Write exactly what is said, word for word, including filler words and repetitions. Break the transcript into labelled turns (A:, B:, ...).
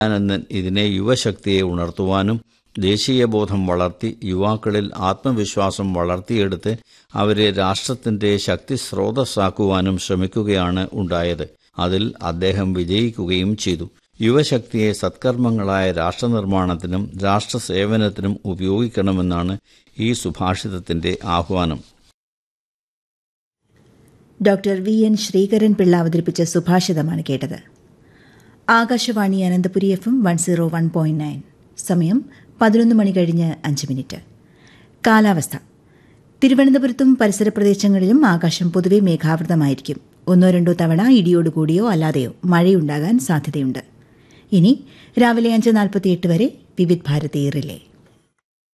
A: വിവേകാനന്ദൻ ഇതിനെ യുവശക്തിയെ ഉണർത്തുവാനും ദേശീയബോധം വളർത്തി യുവാക്കളിൽ ആത്മവിശ്വാസം വളർത്തിയെടുത്ത് അവരെ രാഷ്ട്രത്തിന്റെ ശക്തി സ്രോതസ്സാക്കുവാനും ശ്രമിക്കുകയാണ് ഉണ്ടായത്. അതിൽ അദ്ദേഹം വിജയിക്കുകയും ചെയ്തു. യുവശക്തിയെ സത്കർമ്മങ്ങളായ രാഷ്ട്രനിർമ്മാണത്തിനും രാഷ്ട്രസേവനത്തിനും ഉപയോഗിക്കണമെന്നാണ് ഈ സുഭാഷിതത്തിന്റെ ആഹ്വാനം.
B: Doctor V N Sreekaran Pillai അവതരിപ്പിച്ച സുഭാഷിതമാണ് കേട്ടത്. Akashvani Ananthapuri F M one zero one point nine. സമയം പതിനൊന്ന് മണി കഴിഞ്ഞ് അഞ്ച് മിനിറ്റ്. കാലാവസ്ഥ. തിരുവനന്തപുരത്തും പരിസര പ്രദേശങ്ങളിലും ആകാശം പൊതുവെ മേഘാവൃതമായിരിക്കും. ഒന്നോ രണ്ടോ തവണ ഇടിയോടുകൂടിയോ അല്ലാതെയോ മഴയുണ്ടാകാൻ സാധ്യതയുണ്ട്. ഇനി രാവിലെ അഞ്ച് നാൽപ്പത്തിയെട്ട് വരെ വിവിധ് ഭാരതി റിലേ.